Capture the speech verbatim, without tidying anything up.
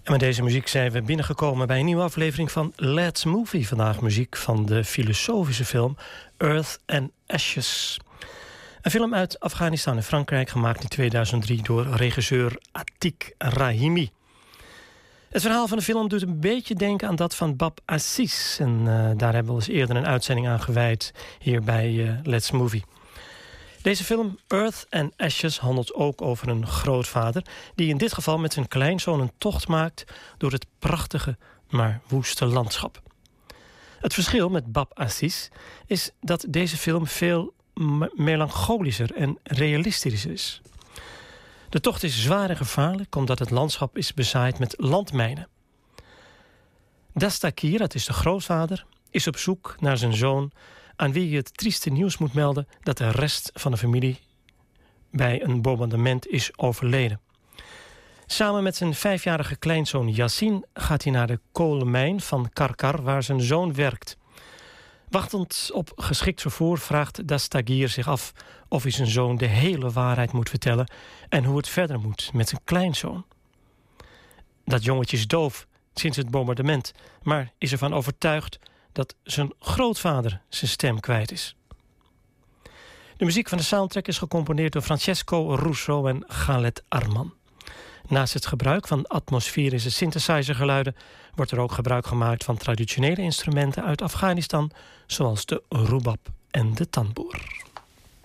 En met deze muziek zijn we binnengekomen bij een nieuwe aflevering van Let's Movie. Vandaag muziek van de filosofische film Earth and Ashes. Een film uit Afghanistan en Frankrijk, gemaakt in tweeduizend drie door regisseur Atiq Rahimi. Het verhaal van de film doet een beetje denken aan dat van Bab Aziz. En uh, daar hebben we eens eerder een uitzending aan gewijd hier bij uh, Let's Movie. Deze film Earth and Ashes handelt ook over een grootvader die in dit geval met zijn kleinzoon een tocht maakt door het prachtige, maar woeste landschap. Het verschil met Bab Aziz is dat deze film veel me- melancholischer en realistischer is. De tocht is zwaar en gevaarlijk omdat het landschap is bezaaid met landmijnen. Dastakir, dat is de grootvader, is op zoek naar zijn zoon, aan wie je het trieste nieuws moet melden dat de rest van de familie bij een bombardement is overleden. Samen met zijn vijfjarige kleinzoon Yassin gaat hij naar de kolenmijn van Karkar, waar zijn zoon werkt. Wachtend op geschikt vervoer vraagt Dastagir zich af of hij zijn zoon de hele waarheid moet vertellen en hoe het verder moet met zijn kleinzoon. Dat jongetje is doof sinds het bombardement, maar is ervan overtuigd dat zijn grootvader zijn stem kwijt is. De muziek van de soundtrack is gecomponeerd door Francesco Russo en Khaled Arman. Naast het gebruik van atmosferische synthesizergeluiden wordt er ook gebruik gemaakt van traditionele instrumenten uit Afghanistan, zoals de rubab en de tanboer.